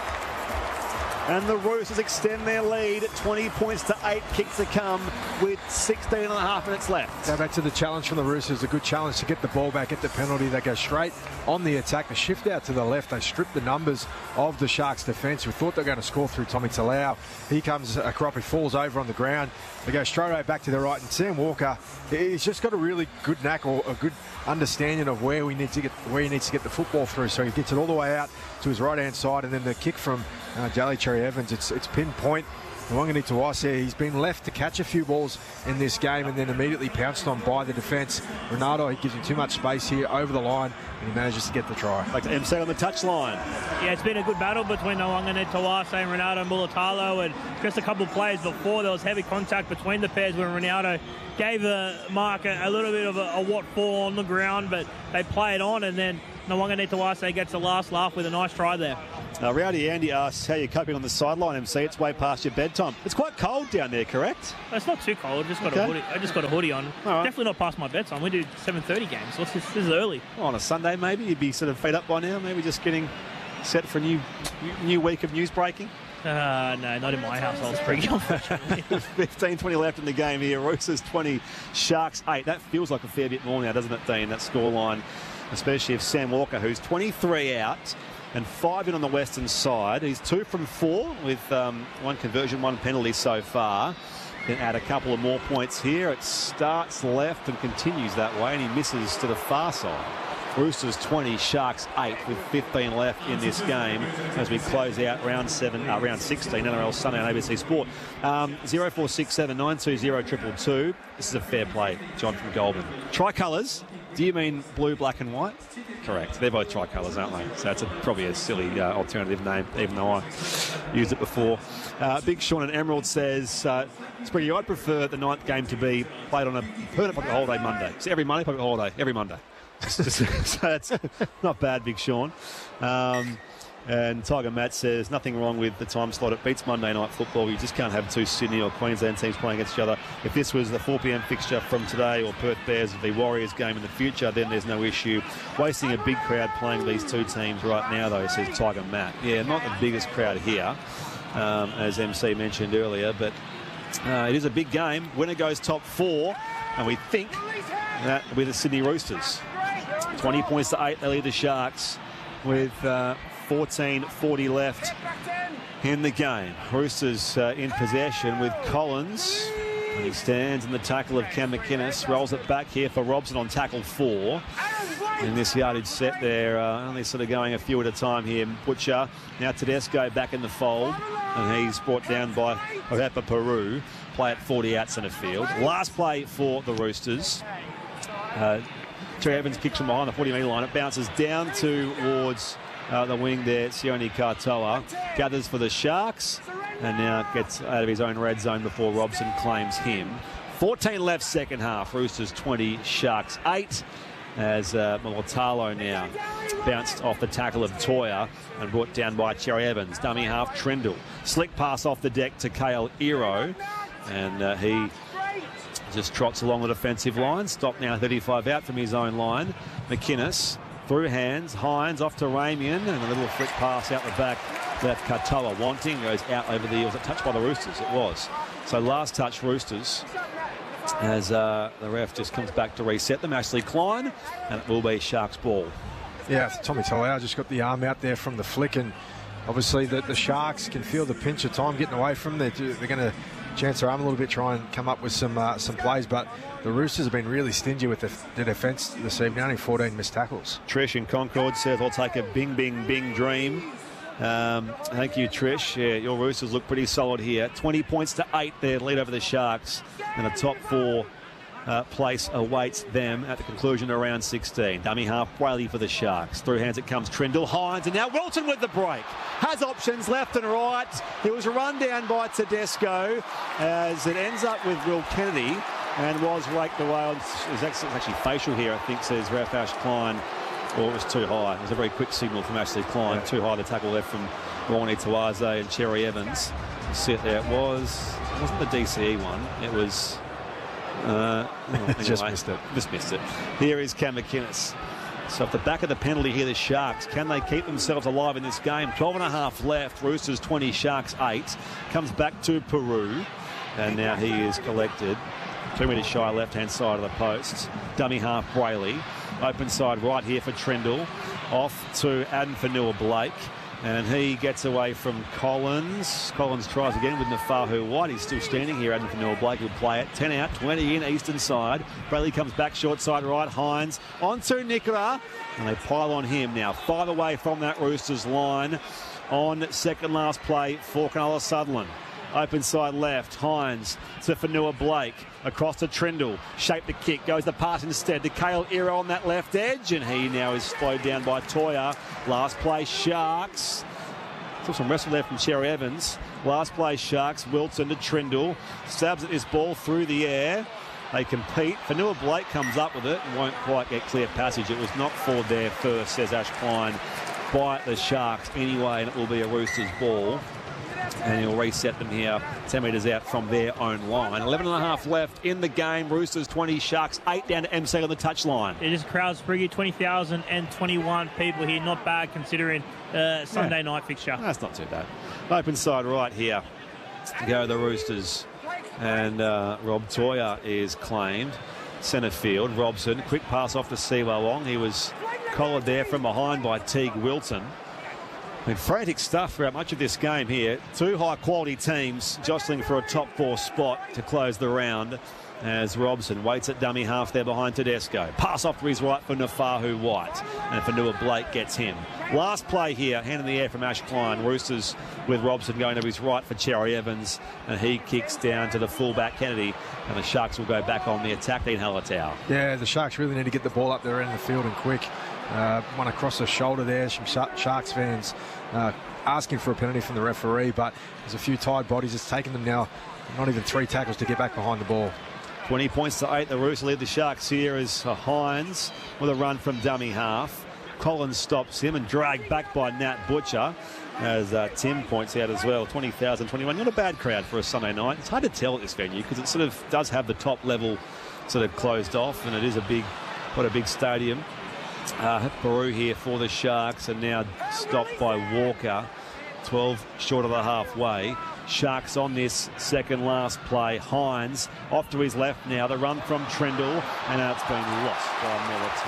And the Roosters extend their lead at 20 points to 8. Kicks to come with 16 and a half minutes left. Go back to the challenge from the Roosters. A good challenge to get the ball back, get the penalty. They go straight on the attack. They shift out to the left. They strip the numbers of the Sharks defence. We thought they were going to score through Tommy Talau. He comes across, he falls over on the ground. They go straight away back to the right. And Sam Walker, he's just got a really good knack or a good understanding of where he needs to get the football through. So he gets it all the way out to his right-hand side, and then the kick from Jali Cherry Evans, it's pinpoint. Namongani Tawaze, he's been left to catch a few balls in this game and then immediately pounced on by the defence. Ronaldo, he gives him too much space here over the line, and he manages to get the try. Like to MC on the touchline. Yeah, it's been a good battle between Namongani Tawaze and Ronaldo Mulatalo, and just a couple of plays before there was heavy contact between the pairs when Ronaldo gave Mark a little bit of a what for on the ground, but they play it on, and then Namongani Tawaze gets the last laugh with a nice try there. Rowdy Andy asks how you're coping on the sideline, MC. It's way past your bedtime. It's quite cold down there, correct? It's not too cold. I just got a hoodie on. Right. Definitely not past my bedtime. We do 7:30 games. So this is early. Well, on a Sunday, maybe you'd be sort of fed up by now. Maybe just getting set for a new week of news breaking. No, not in my household. It's pretty unfortunately. 15-20 left in the game here. Roosters 20, Sharks 8. That feels like a fair bit more now, doesn't it, Dean? That scoreline, especially if Sam Walker, who's 23 out and 5 in on the western side. He's 2 from 4 with 1 conversion, 1 penalty so far. Can add a couple of more points here. It starts left and continues that way, and he misses to the far side. Roosters 20, Sharks 8 with 15 left in this game as we close out round 16 NRL Sunday on ABC Sport. 0467 920 222. This is a fair play, John from Goulburn. Tricolours. Do you mean blue, black and white? Correct. They're both tricolours, aren't they? So that's probably a silly alternative name, even though I used it before. Big Sean and Emerald says, Spriggy, I'd prefer the 9th game to be played on a permanent public holiday Monday. So every Monday, public holiday, every Monday. So that's not bad, Big Sean. And Tiger Matt says, nothing wrong with the time slot. It beats Monday night football. You just can't have 2 Sydney or Queensland teams playing against each other. If this was the 4 p.m. fixture from today, or Perth Bears v Warriors game in the future, then there's no issue. Wasting a big crowd playing these 2 teams right now, though, says Tiger Matt. Yeah, not the biggest crowd here, as MC mentioned earlier, but it is a big game. Winner goes top 4, and we think that with the Sydney Roosters. 20 points to 8, they lead the Sharks with 14:40 left in the game. Roosters in possession with Collins And he stands in the tackle of Cam McInnes, rolls it back here for Robson on tackle 4. In this yardage set there, only sort of going a few at a time here. Butcher, now Tedesco back in the fold, and he's brought down by Orepa Peru. Play at 40 out centre field. Last play for the Roosters. Terry Evans kicks from behind the 40-metre line. It bounces down towards the wing there. Sione Katoa gathers for the Sharks and now gets out of his own red zone before Robson claims him. 14 left second half. Roosters 20, Sharks 8. As Mulitalo now bounced off the tackle of Toya and brought down by Cherry Evans. Dummy half Trindle. Slick pass off the deck to Kale Iro. And he just trots along the defensive line. Stopped now 35 out from his own line. McInnes through hands. Hines off to Ramian. And a little flick pass out the back. Left Katoa wanting. Goes out over the... Was it touched by the Roosters? It was. So last touch Roosters. As the ref just comes back to reset them. Ashley Klein, and it will be Sharks ball. Yeah, Tommy Talau just got the arm out there from the flick, and obviously the Sharks can feel the pinch of time getting away from them. They're going to chance their arm a little bit, try and come up with some plays, but the Roosters have been really stingy with the defence this evening. Only 14 missed tackles. Trish in Concord says, I'll take a bing, bing, bing dream. Thank you, Trish. Yeah, your Roosters look pretty solid here. 20 points to 8 there, lead over the Sharks. And the top 4 place awaits them at the conclusion of round 16. Dummy half Whaley for the Sharks. Through hands it comes Trindle, Hines, and now Wilton with the break. Has options left and right. It was run down by Tedesco as it ends up with Will Kennedy and was raked away. It's actually facial here, I think, says Ralph Ash Klein. Or it was too high. It was a very quick signal from Ashley Klein. Yeah. Too high to tackle left from Ronnie Tawaze and Cherry Evans. Sit there. It wasn't the DCE one. It was... anyway, Just missed it. Here is Cam McInnes. So at the back of the penalty here, the Sharks, can they keep themselves alive in this game? 12 and a half left. Roosters 20, Sharks 8. Comes back to Peru. And now he is collected. 2 metres shy left-hand side of the post. Dummy half Brayley. Open side right here for Trindle. Off to Adam Fanua-Blake. And he gets away from Collins. Collins tries again with Nafahu White. He's still standing here. Adam Fanua-Blake will play it. 10 out, 20 in, eastern side. Brayley comes back short side right. Hines onto Nikora. And they pile on him now. 5 away from that Roosters line on second last play for Cronulla Sutherland. Open side left, Hines to Fanua-Blake, across to Trindle, shaped the kick, goes the pass instead to Kale Iro on that left edge, and he now is slowed down by Toya. Last play, Sharks. Still some wrestle there from Cherry Evans. Last play, Sharks, Wilson to Trindle, stabs at this ball through the air. They compete. Fanua-Blake comes up with it and won't quite get clear passage. It was not for their first, says Ash Klein, by the Sharks anyway, and it will be a Roosters ball. And he'll reset them here 10 metres out from their own line. 11 and a half left in the game. Roosters 20, Sharks 8 down to MC on the touchline. It is crowd spriggy, 20,021 people here. Not bad considering Sunday night fixture. That's not too bad. Open side right here to go the Roosters. And Rob Toya is claimed. Centre field, Robson. Quick pass off to Siwa Wong. He was collared there from behind by Teague Wilton. Frantic stuff throughout much of this game here. 2 high-quality teams jostling for a top 4 spot to close the round as Robson waits at dummy half there behind Tedesco. Pass off to his right for Nafahu White, and Fanua-Blake gets him. Last play here, hand in the air from Ash Klein. Roosters with Robson going to his right for Cherry Evans, and he kicks down to the fullback Kennedy, and the Sharks will go back on the attack. Dean Hallertau. Yeah, the Sharks really need to get the ball up there in the field and quick. One across the shoulder there. Some Sharks fans asking for a penalty from the referee, but there's a few tired bodies. It's taken them now not even 3 tackles to get back behind the ball. 20 points to 8. The Roosters lead the Sharks here as Hines with a run from dummy half. Collins stops him and dragged back by Nat Butcher, as Tim points out as well. 20,021. Not a bad crowd for a Sunday night. It's hard to tell at this venue because it sort of does have the top level sort of closed off, and it is quite a big stadium. Peru here for the Sharks, and now stopped by Walker. 12 short of the halfway. Sharks on this second last play. Hines off to his left now. The run from Trindle, and now it's been lost by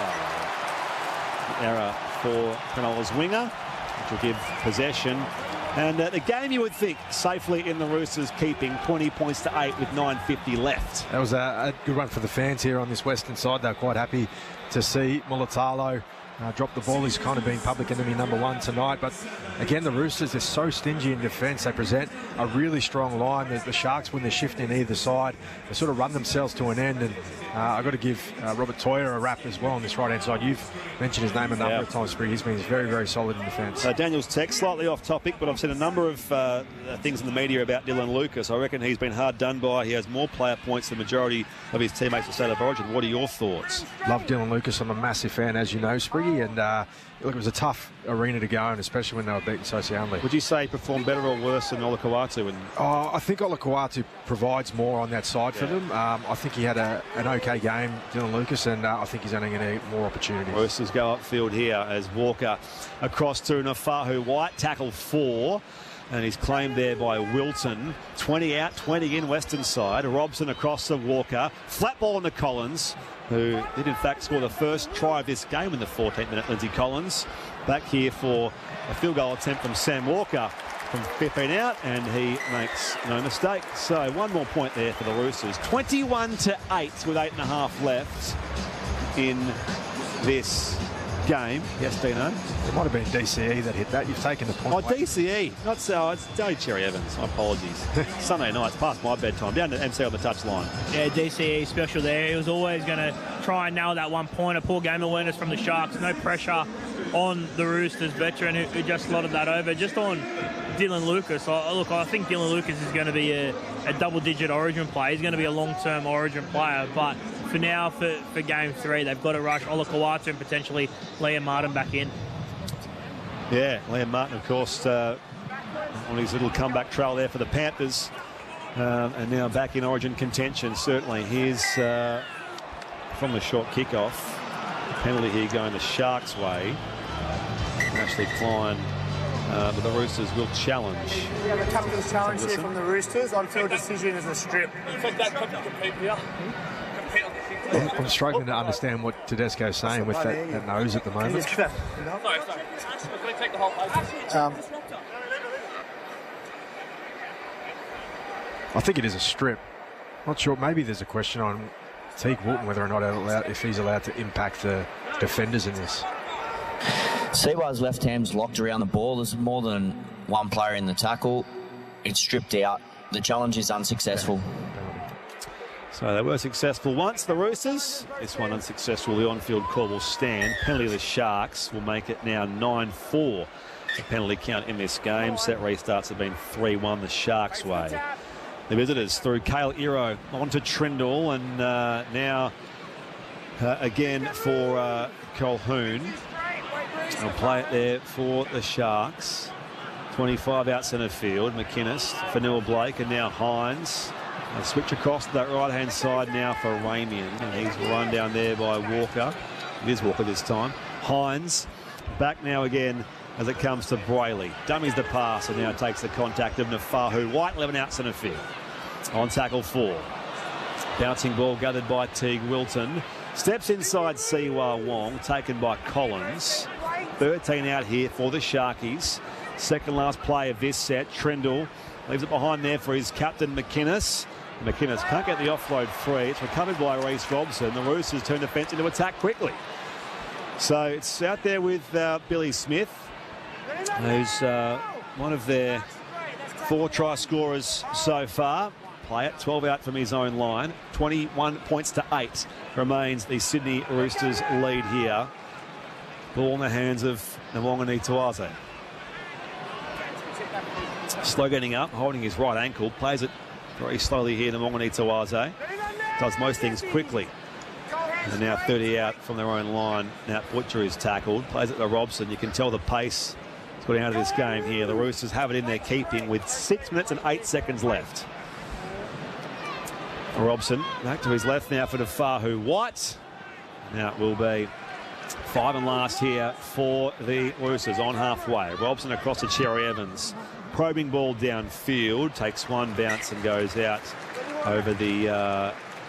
Mulitalo. Error for Cronulla's winger, which will give possession And the game, you would think, safely in the Roosters keeping 20 points to 8 with 9:50 left. That was a good run for the fans here on this western side. They're quite happy to see Mulitalo drop the ball. He's kind of been public enemy number one tonight. But again, the Roosters are so stingy in defence. They present a really strong line. The Sharks, when they're shifting either side, they sort of run themselves to an end. And I've got to give Robert Toyer a rap as well on this right-hand side. You've mentioned his name a number of times, Spree. He's been very, very solid in defence. Daniel's text, slightly off topic, but I've seen a number of things in the media about Dylan Lucas. I reckon he's been hard done by. He has more player points than the majority of his teammates at State of Origin. What are your thoughts? Love Dylan Lucas. I'm a massive fan, as you know, Spriggy. And look, it was a tough arena to go in, especially when they were beaten so soundly. Would you say he performed better or worse than Olakau'atu? I think Olakau'atu provides more on that side for them. I think he had an okay game, Dylan Lucas, and I think he's only going to get more opportunities. Roosters go upfield here as Walker across to Nafahu White, tackle 4. And he's claimed there by Wilton. 20 out, 20 in, western side. Robson across to Walker. Flat ball into Collins, who did in fact score the first try of this game in the 14th minute. Lindsay Collins back here for a field goal attempt from Sam Walker from 15 out, and he makes no mistake. So one more point there for the Roosters. 21 to 8 with 8.5 left in this game. Yes, Dino? It might have been DCE that hit that. You've taken the point. Oh, DCE. Not so. It's Danny Cherry Evans. My apologies. Sunday night. It's past my bedtime. Down to MC on the touchline. Yeah, DCE special there. He was always going to try and nail that 1 point. A poor game awareness from the Sharks. No pressure on the Roosters veteran who just slotted that over. Just on Dylan Lucas. Look, I think Dylan Lucas is going to be a double-digit Origin player. He's going to be a long-term Origin player, but for now, for Game 3, they've got to rush Olakau'atu and potentially Liam Martin back in. Yeah, Liam Martin, of course, on his little comeback trail there for the Panthers, and now back in Origin contention, certainly. Here's from the short kickoff. Penalty here going the Sharks' way. Ashley Klein, but the Roosters will challenge. We have a captain's challenge here from the Roosters. On-field decision is a strip. I'm struggling to understand what Tedesco's saying with that nose at the moment. I think it is a strip. Not sure. Maybe there's a question on Teague Walton whether or not if he's allowed to impact the defenders in this. Siwa's left hand's locked around the ball. There's more than one player in the tackle. It's stripped out. The challenge is unsuccessful. So they were successful once, the Roosters. This one unsuccessful. The on-field call will stand. Penalty of the Sharks will make it now 9-4. The penalty count in this game. Set restarts have been 3-1 the Sharks' way. The visitors through Cale Iro onto Trindle, and now again for Colquhoun. They'll play it there for the Sharks. 25 out centre field. McInnes for Neil Blake, and now Hines. They switch across to that right-hand side now for Ramian, and he's run down there by Walker. It is Walker this time. Hines back now again as it comes to Brayley. Dummies the pass and now takes the contact of Nafahu. White 11 out centre field. On tackle 4. Bouncing ball gathered by Teague Wilton. Steps inside Siwa Wong, taken by Collins. 13 out here for the Sharkies. Second last play of this set. Trindle leaves it behind there for his captain McInnes. McInnes can't get the offload free. It's recovered by Reece Robson. The Roosters turn defence into attack quickly. So it's out there with Billy Smith, who's one of their 4 try scorers so far. Play it, 12 out from his own line. 21 points to 8 remains the Sydney Roosters lead here. Ball in the hands of Nawongani Tuaze. Slow getting up, holding his right ankle. Plays it very slowly here, Nawongani Tuaze. Does most things quickly. And now 30 out from their own line. Now Butcher is tackled. Plays it to Robson. You can tell the pace is getting out of this game here. The Roosters have it in their keeping with 6 minutes and 8 seconds left. Robson back to his left now for Nafahu White. Now it will be 5 and last here for the Roosters on halfway. Robson across to Cherry Evans. Probing ball downfield. Takes one bounce and goes out over the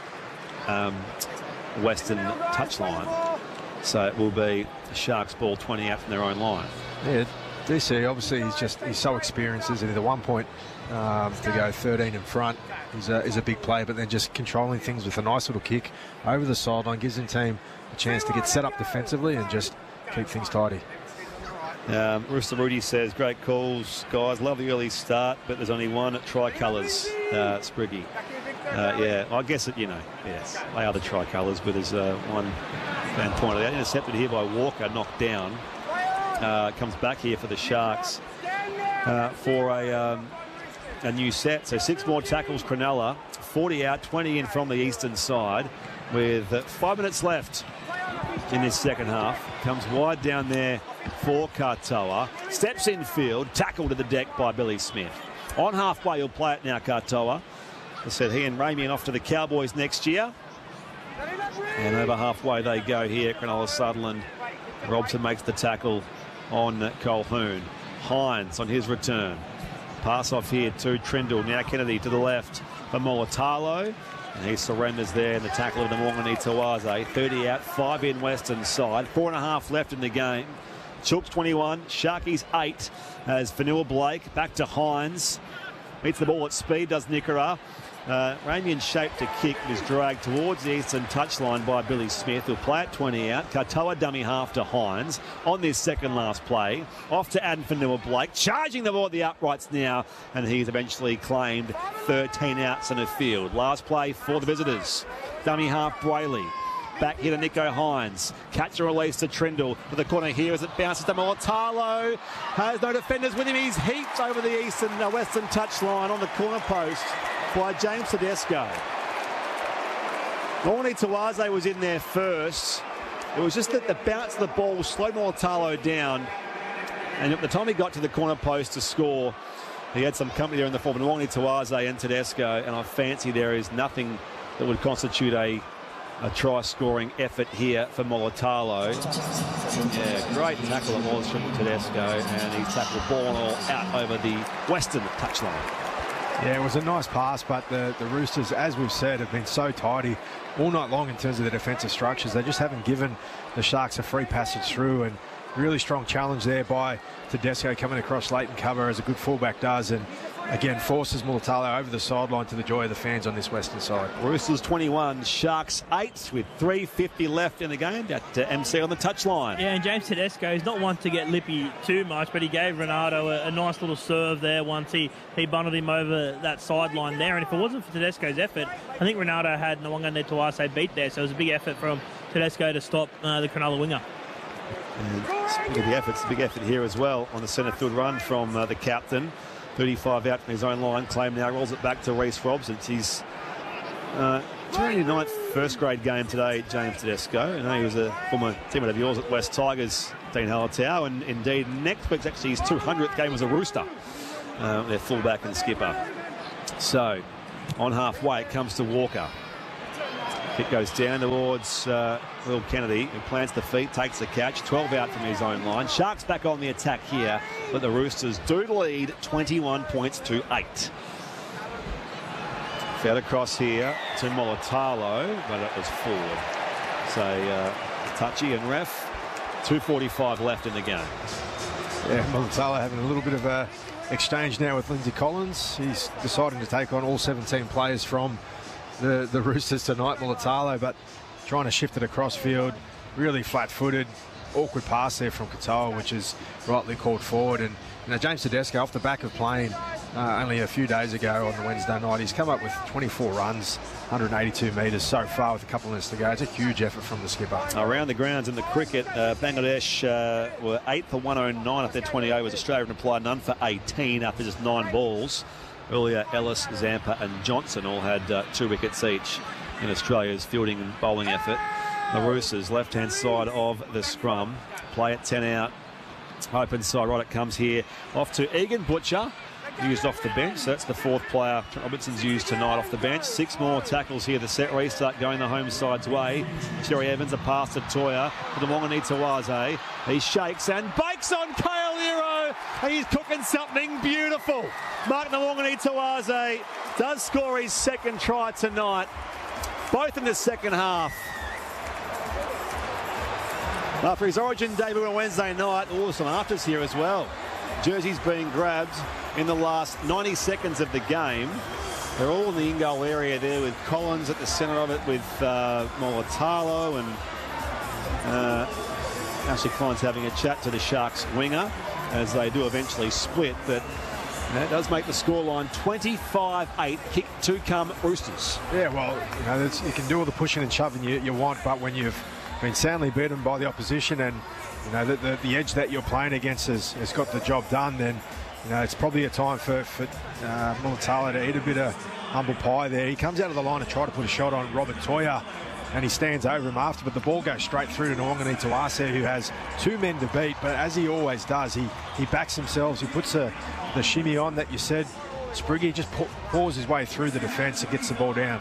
western touchline. So it will be the Sharks ball 20 out from their own line. Yeah, DC, obviously, he's so experienced, isn't he? The 1 point to go 13 in front is a big play, but then just controlling things with a nice little kick over the sideline gives the team a chance to get set up defensively and just keep things tidy. Rooster Rudy says, great calls, guys. Love the early start, but there's only one at Tricolours, Spriggy. Yeah, I guess it, yes, they are the Tricolours, but there's one fan pointed out. Intercepted here by Walker, knocked down. Comes back here for the Sharks for a new set. So 6 more tackles, Cronulla. 40 out, 20 in from the eastern side with 5 minutes left in this second half. Comes wide down there for Katoa. Steps in field, tackled to the deck by Billy Smith. On halfway, he'll play it now, Katoa. I said he and Ramian off to the Cowboys next year. And over halfway they go here, Cronulla Sutherland. Robson makes the tackle on Colquhoun. Hines on his return. Pass off here to Trindle. Now Kennedy to the left for Mulitalo. And he surrenders there in the tackle of the Mongani Tawaze. 30 out, 5 in western side. 4.5 left in the game. Chooks 21, Sharkies 8 as Vanilla Blake back to Hines. Meets the ball at speed, does Nickera. Ramian shaped to kick, was dragged towards the eastern touchline by Billy Smith, who'll play at 20 out. Katoa dummy half to Hines on this second last play. Off to Adam Vanilla Blake, charging the ball at the uprights now, and he's eventually claimed 13 outs in the field. Last play for the visitors. Dummy half Brayley. Back here to Nico Hines. Catch and release to Trindle to the corner here as it bounces to Mulitalo. Has no defenders with him. He's heaped over the western touchline on the corner post by James Tedesco. Mongani Tawaze was in there first. It was just that the bounce of the ball slowed Mulitalo down. And at the time he got to the corner post to score, he had some company there in the form of Mongani Tawaze and Tedesco. And I fancy there is nothing that would constitute a try-scoring effort here for Mulitalo. Yeah, great tackle it was from Tedesco, and he tackled ball and all out over the western touchline. Yeah, it was a nice pass, but the Roosters, as we've said, have been so tidy all night long in terms of the defensive structures. They just haven't given the Sharks a free passage through, and really strong challenge there by Tedesco coming across late in cover as a good fullback does, and again forces Mulitalo over the sideline to the joy of the fans on this western side. Roosters 21, Sharks 8 with 3:50 left in the game. That MC on the touchline. Yeah, and James Tedesco is not one to get lippy too much, but he gave Renato a nice little serve there once he bundled him over that sideline there. And if it wasn't for Tedesco's effort, I think Renato had Nwanga Netawase beat there. So it was a big effort from Tedesco to stop the Cronulla winger. And speaking of the efforts, a big effort here as well on the centre field run from the captain. 35 out from his own line. Claim now rolls it back to Reece Robson. It's his 29th first grade game today, James Tedesco. I know he was a former teammate of yours at West Tigers, Dean Halatau, and indeed next week's actually his 200th game as a Rooster, their fullback and skipper. So on halfway it comes to Walker. Kick goes down towards Will Kennedy, who plants the feet, takes the catch. 12 out from his own line. Sharks back on the attack here, but the Roosters do lead 21 points to 8. Fed across here to Mulitalo, but it was forward. So touchy and ref. 2:45 left in the game. Yeah, Mulitalo having a little bit of a exchange now with Lindsay Collins. He's deciding to take on all 17 players from the Roosters tonight, Mulitalo, but trying to shift it across field, really flat-footed, awkward pass there from Katoa, which is rightly called forward. And James Tedesco, off the back of playing only a few days ago on the Wednesday night, he's come up with 24 runs, 182 metres so far with a couple of minutes to go. It's a huge effort from the skipper. Around the grounds in the cricket, Bangladesh were 8 for 109 after their 20 overs. Australia replied none for 18 after just 9 balls. Earlier, Ellis, Zampa and Johnson all had 2 wickets each in Australia's fielding and bowling effort. The Roosters, left-hand side of the scrum, play at 10 out. Open side, right it comes here. Off to Egan Butcher, used off the bench. So that's the 4th player Robertson's used tonight off the bench. 6 more tackles here. The set restart going the home side's way. Cherry Evans, a pass to Toya. To Mongani Tawaze. He shakes and bakes on Kale Lero. And he's cooking something beautiful. Mark Nwangani Tawaze does score his 2nd try tonight. Both in the second half. After his origin debut on Wednesday night, there were some afters here as well. jerseys being grabbed in the last 90 seconds of the game. They're all in the in-goal area there, with Collins at the centre of it, with Mulitalo, and Ashley Klein's having a chat to the Sharks winger as they do eventually split. But that does make the scoreline 25-8. Kick to come Roosters. Yeah, well, you can do all the pushing and shoving you want, but when you've been soundly beaten by the opposition and the edge that you're playing against has got the job done, then it's probably a time for Mulitalo to eat a bit of humble pie there. He comes out of the line to try to put a shot on Robert Toia, and he stands over him after, but the ball goes straight through to Nwangani Tuase, who has two men to beat. But as he always does, he backs himself. He puts the shimmy on that you said. Spriggy just paws his way through the defence and gets the ball down.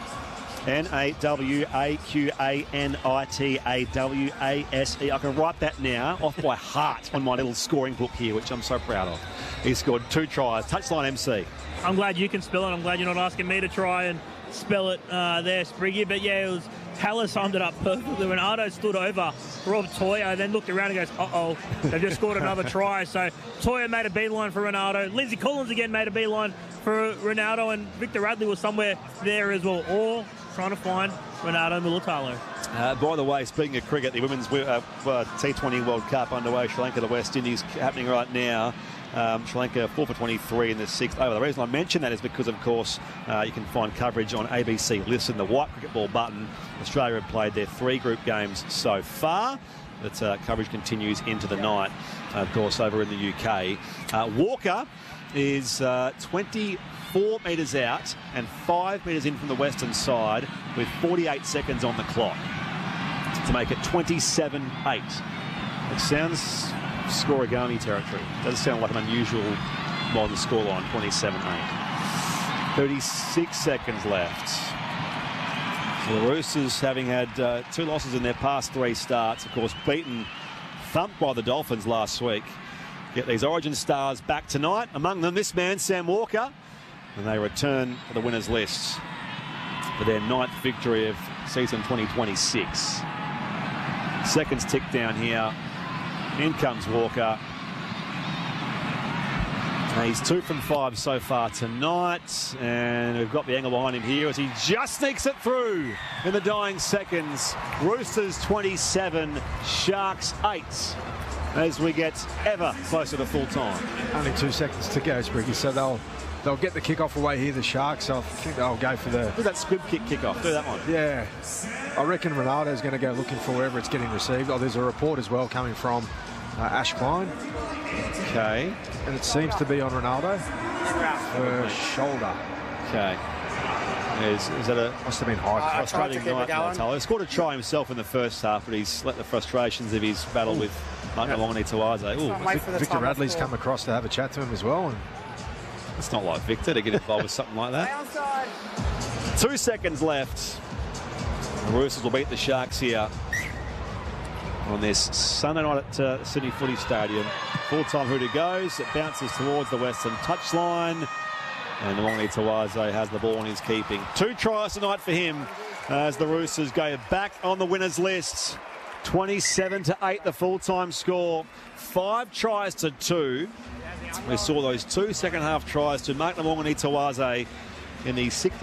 Nawaqanitawase. I can write that now off by heart on my little scoring book here, which I'm so proud of. He scored 2 tries. Touchline MC. I'm glad you can spell it. I'm glad you're not asking me to try and spell it there, Spriggy. But yeah, it was Haller summed it up perfectly. Ronaldo stood over Rob Toia, then looked around and goes, uh-oh, they've just scored another try. So Toia made a beeline for Ronaldo. Lindsay Collins again made a beeline for Ronaldo, and Victor Radley was somewhere there as well, all trying to find Ronaldo Mulitalo. By the way, speaking of cricket, the Women's T20 World Cup underway. Sri Lanka, the West Indies, happening right now. Sri Lanka 4 for 23 in the 6th over. The reason I mention that is because, of course, you can find coverage on ABC Listen, the white cricket ball button. Australia have played their 3 group games so far. But coverage continues into the night, of course, over in the UK. Walker is 24 metres out and 5 metres in from the western side with 48 seconds on the clock to make it 27-8. It sounds scorigami territory. Doesn't sound like an unusual modern scoreline, 27-8. 36 seconds left. So the Roosters, having had 2 losses in their past 3 starts, of course, thumped by the Dolphins last week. Get these Origin stars back tonight. Among them, this man, Sam Walker. And they return to the winners list for their 9th victory of season 2026. Seconds tick down here. In comes Walker. He's 2 from 5 so far tonight, and we've got the angle behind him here as he just sneaks it through in the dying seconds. Roosters 27, Sharks 8, as we get ever closer to full time. Only 2 seconds to go, Spriggy, so they'll get the kickoff away here, the Sharks. I think they'll go for do that squib kick kickoff. Do that one. Yeah. I reckon Ronaldo's going to go looking for wherever it's getting received. Oh, there's a report as well coming from Ash Klein. Okay. And it seems to be on Ronaldo. Shoulder. Okay. Is that a... Must have been high. Frustrating night, Mulitalo. He scored a try himself in the first half, but he's let the frustrations of his battle with Nawaqanitawase Tuase. Victor Radley's come across to have a chat to him as well. And it's not like Victor to get involved with something like that. 2 seconds left. The Roosters will beat the Sharks here on this Sunday night at Sydney Footy Stadium. Full-time hooter goes. It bounces towards the western touchline. And Nawaqanitawase Tuase has the ball in his keeping. 2 tries tonight for him as the Roosters go back on the winners list. 27-8 the full-time score. 5 tries to 2. We saw those 2 second-half tries to Mark Nawaqanitawase in the 60